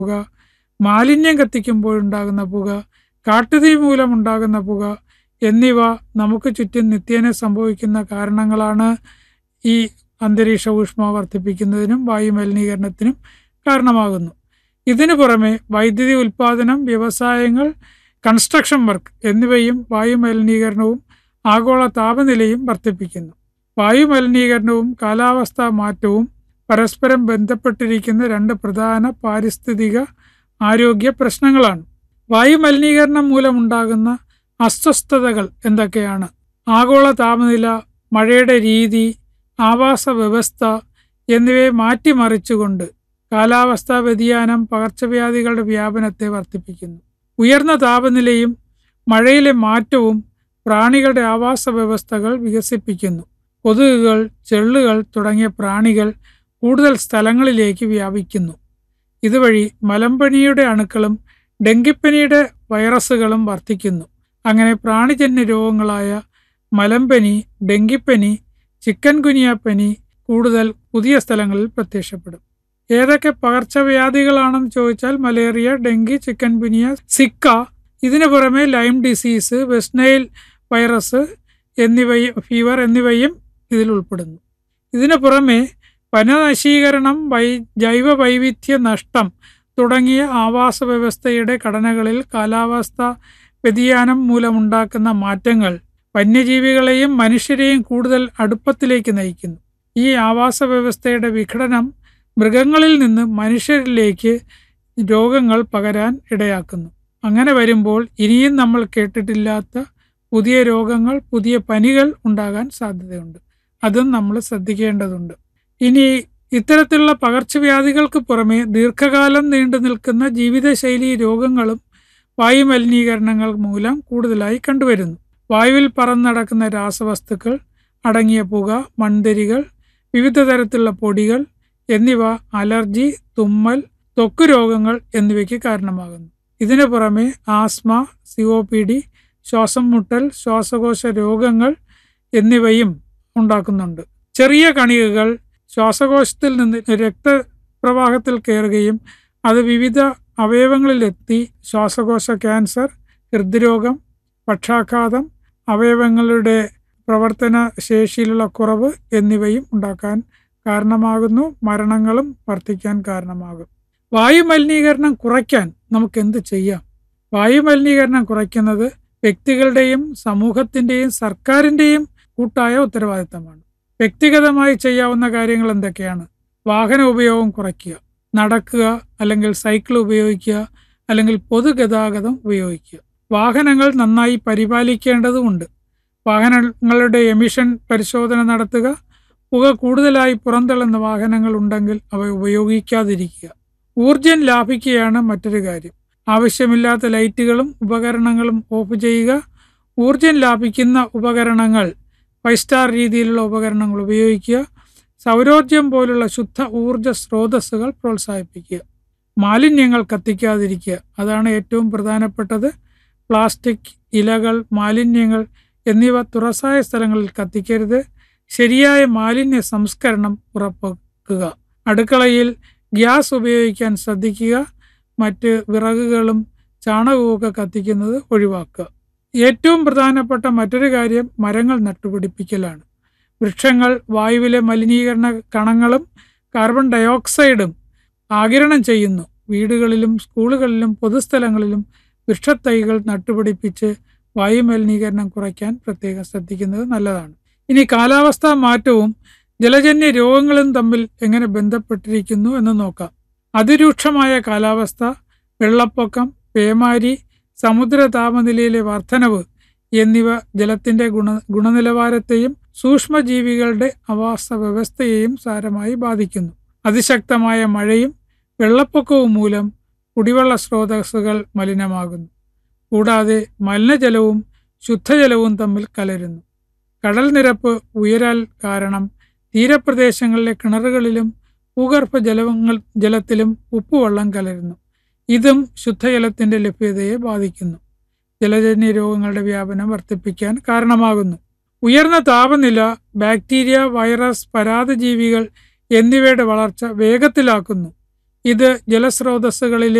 പുക, മാലിന്യം കത്തിക്കുമ്പോഴുണ്ടാകുന്ന പുക, കാട്ടുതീ മൂലമുണ്ടാകുന്ന പുക എന്നിവ നമുക്ക് ചുറ്റും നിത്യേന സംഭവിക്കുന്ന കാരണങ്ങളാണ് ഈ അന്തരീക്ഷ ഊഷ്മാവ് വർദ്ധിപ്പിക്കുന്നതിനും വായുമലിനീകരണത്തിനും കാരണമാകുന്നു. ഇതിനു പുറമെ വൈദ്യുതി ഉൽപ്പാദനം, വ്യവസായങ്ങൾ, കൺസ്ട്രക്ഷൻ വർക്ക് എന്നിവയും വായുമലിനീകരണവും ആഗോള താപനിലയും വർദ്ധിപ്പിക്കുന്നു. വായുമലിനീകരണവും കാലാവസ്ഥാ മാറ്റവും പരസ്പരം ബന്ധപ്പെട്ടിരിക്കുന്ന രണ്ട് പ്രധാന പാരിസ്ഥിതിക ആരോഗ്യ പ്രശ്നങ്ങളാണ്. വായുമലിനീകരണം മൂലമുണ്ടാകുന്ന അസ്വസ്ഥതകൾ എന്തൊക്കെയാണ്? ആഗോള താപനില, മഴയുടെ രീതി, ആവാസ വ്യവസ്ഥ എന്നിവയെ മാറ്റിമറിച്ചുകൊണ്ട് കാലാവസ്ഥാ വ്യതിയാനം പകർച്ചവ്യാധികളുടെ വ്യാപനത്തെ വർദ്ധിപ്പിക്കുന്നു. ഉയർന്ന താപനിലയും മഴയിലെ മാറ്റവും പ്രാണികളുടെ ആവാസ വ്യവസ്ഥകൾ വികസിപ്പിക്കുന്നു. കൊതുകുകൾ, ചെള്ളുകൾ തുടങ്ങിയ പ്രാണികൾ കൂടുതൽ സ്ഥലങ്ങളിലേക്ക് വ്യാപിക്കുന്നു. ഇതുവഴി മലമ്പനിയുടെ അണുക്കളും ഡെങ്കിപ്പനിയുടെ വൈറസുകളും വർദ്ധിക്കുന്നു. അങ്ങനെ പ്രാണിജന്യ രോഗങ്ങളായ മലമ്പനി, ഡെങ്കിപ്പനി, ചിക്കൻ ഗുനിയ പനി കൂടുതൽ പുതിയ സ്ഥലങ്ങളിൽ പ്രത്യക്ഷപ്പെടും. ഏതൊക്കെ പകർച്ചവ്യാധികളാണെന്ന് ചോദിച്ചാൽ മലേറിയ, ഡെങ്കി, ചിക്കൻ ഗുനിയ, സിക്ക, ഇതിനു പുറമെ lime disease, west Nile virus fever എന്നിവയും ഇതിൽ ഉൾപ്പെടുന്നു. ഇതിനു പുറമെ വനനശീകരണം, ജൈവ വൈവിധ്യ നഷ്ടം തുടങ്ങിയ ആവാസ വ്യവസ്ഥയുടെ ഘടനകളിൽ കാലാവസ്ഥാ വ്യതിയാനം മൂലമുണ്ടാക്കുന്ന മാറ്റങ്ങൾ വന്യജീവികളെയും മനുഷ്യരെയും കൂടുതൽ അടുപ്പത്തിലേക്ക് നയിക്കുന്നു. ഈ ആവാസ വ്യവസ്ഥയുടെ വിഘടനം മൃഗങ്ങളിൽ നിന്ന് മനുഷ്യരിലേക്ക് രോഗങ്ങൾ പകരാൻ ഇടയാക്കുന്നു. അങ്ങനെ വരുമ്പോൾ ഇനിയും നമ്മൾ കേട്ടിട്ടില്ലാത്ത പുതിയ രോഗങ്ങൾ, പുതിയ പനികൾ ഉണ്ടാകാൻ സാധ്യതയുണ്ട്. അതും നമ്മൾ ശ്രദ്ധിക്കേണ്ടതുണ്ട്. ഇനി ഇത്തരത്തിലുള്ള പകർച്ചവ്യാധികൾക്ക് പുറമെ ദീർഘകാലം നീണ്ടു നിൽക്കുന്ന ജീവിതശൈലി രോഗങ്ങളും വായുമലിനീകരണങ്ങൾ മൂലം കൂടുതലായി കണ്ടുവരുന്നു. വായുവിൽ പറന്നടക്കുന്ന രാസവസ്തുക്കൾ അടങ്ങിയ പുക, മൺതരികൾ, വിവിധ തരത്തിലുള്ള പൊടികൾ എന്നിവ അലർജി, തുമ്മൽ, ത്വക്ക് രോഗങ്ങൾ എന്നിവയ്ക്ക് കാരണമാകുന്നു. ഇതിനു പുറമെ ആസ്മ, COPD, ശ്വാസം മുട്ടൽ, ശ്വാസകോശ രോഗങ്ങൾ എന്നിവയും ഉണ്ടാക്കുന്നുണ്ട്. ചെറിയ കണികകൾ ശ്വാസകോശത്തിൽ നിന്ന് രക്തപ്രവാഹത്തിൽ കയറുകയും അത് വിവിധ അവയവങ്ങളിലെത്തി ശ്വാസകോശ ക്യാൻസർ, ഹൃദ്രോഗം, പക്ഷാഘാതം, അവയവങ്ങളുടെ പ്രവർത്തന ശേഷിയിലുള്ള കുറവ് എന്നിവയും ഉണ്ടാക്കാൻ കാരണമാകുന്നു. മരണങ്ങളും വർദ്ധിക്കാൻ കാരണമാകും. വായുമലിനീകരണം കുറയ്ക്കാൻ നമുക്ക് എന്ത് ചെയ്യാം? വായുമലിനീകരണം കുറയ്ക്കുന്നത് വ്യക്തികളുടെയും സമൂഹത്തിൻ്റെയും സർക്കാരിൻ്റെയും കൂട്ടായ ഉത്തരവാദിത്തമാണ്. വ്യക്തിഗതമായി ചെയ്യാവുന്ന കാര്യങ്ങൾ എന്തൊക്കെയാണ്? വാഹന ഉപയോഗം കുറയ്ക്കുക, നടക്കുക അല്ലെങ്കിൽ സൈക്കിൾ ഉപയോഗിക്കുക അല്ലെങ്കിൽ പൊതുഗതാഗതം ഉപയോഗിക്കുക. വാഹനങ്ങൾ നന്നായി പരിപാലിക്കേണ്ടതുണ്ട്. വാഹനങ്ങളുടെ എമിഷൻ പരിശോധന നടത്തുക. പുക കൂടുതലായി പുറന്തള്ളുന്ന വാഹനങ്ങൾ ഉണ്ടെങ്കിൽ അവ ഉപയോഗിക്കാതിരിക്കുക. ഊർജം ലാഭിക്കുകയാണ് മറ്റൊരു കാര്യം. ആവശ്യമില്ലാത്ത ലൈറ്റുകളും ഉപകരണങ്ങളും ഓഫ് ചെയ്യുക. ഊർജം ലാഭിക്കുന്ന ഉപകരണങ്ങൾ, 5 സ്റ്റാർ രീതിയിലുള്ള ഉപകരണങ്ങൾ ഉപയോഗിക്കുക. സൗരോർജം പോലുള്ള ശുദ്ധ ഊർജ സ്രോതസ്സുകൾ പ്രോത്സാഹിപ്പിക്കുക. മാലിന്യങ്ങൾ കത്തിക്കാതിരിക്കുക, അതാണ് ഏറ്റവും പ്രധാനപ്പെട്ടത്. പ്ലാസ്റ്റിക്, ഇലകൾ, മാലിന്യങ്ങൾ എന്നിവ തുറസായ സ്ഥലങ്ങളിൽ കത്തിക്കരുത്. ശരിയായ മാലിന്യ സംസ്കരണം ഉറപ്പാക്കുക. അടുക്കളയിൽ ഗ്യാസ് ഉപയോഗിക്കാൻ ശ്രദ്ധിക്കുക. മറ്റ് വിറകുകളും ചാണകവുമൊക്കെ കത്തിക്കുന്നത് ഒഴിവാക്കുക. ഏറ്റവും പ്രധാനപ്പെട്ട മറ്റൊരു കാര്യം മരങ്ങൾ നട്ടുപിടിപ്പിക്കലാണ്. വൃക്ഷങ്ങൾ വായുവിലെ മലിനീകരണ കണങ്ങളും കാർബൺ ഡയോക്സൈഡും ആഗിരണം ചെയ്യുന്നു. വീടുകളിലും സ്കൂളുകളിലും പൊതുസ്ഥലങ്ങളിലും വൃക്ഷത്തൈകൾ നട്ടുപിടിപ്പിച്ച് വായുമലിനീകരണം കുറയ്ക്കാൻ പ്രത്യേകം ശ്രദ്ധിക്കുന്നത് നല്ലതാണ്. ഇനി കാലാവസ്ഥാ മാറ്റവും ജലജന്യ രോഗങ്ങളും തമ്മിൽ എങ്ങനെ ബന്ധപ്പെട്ടിരിക്കുന്നു എന്ന് നോക്കാം. അതിരൂക്ഷമായ കാലാവസ്ഥ, വെള്ളപ്പൊക്കം, പേമാരി, സമുദ്ര താപനിലയിലെ വർധനവ് എന്നിവ ജലത്തിൻ്റെ ഗുണനിലവാരത്തെയും സൂക്ഷ്മജീവികളുടെ ആവാസ വ്യവസ്ഥയെയും സാരമായി ബാധിക്കുന്നു. അതിശക്തമായ മഴയും വെള്ളപ്പൊക്കവും മൂലം കുടിവെള്ള സ്രോതസ്സുകൾ മലിനമാകുന്നു. കൂടാതെ മലിനജലവും ശുദ്ധജലവും തമ്മിൽ കലരുന്നു. കടൽ നിരപ്പ് ഉയരാൻ കാരണം തീരപ്രദേശങ്ങളിലെ കിണറുകളിലും ഭൂഗർഭ ജലത്തിലും ഉപ്പുവെള്ളം കലരുന്നു. ഇതും ശുദ്ധജലത്തിൻ്റെ ലഭ്യതയെ ബാധിക്കുന്നു. ജലജന്യ രോഗങ്ങളുടെ വ്യാപനം വർദ്ധിപ്പിക്കാൻ കാരണമാകുന്നു. ഉയർന്ന താപനില ബാക്ടീരിയ, വൈറസ്, പരാതജീവികൾ എന്നിവയുടെ വളർച്ച വേഗത്തിലാക്കുന്നു. ഇത് ജലസ്രോതസ്സുകളിലെ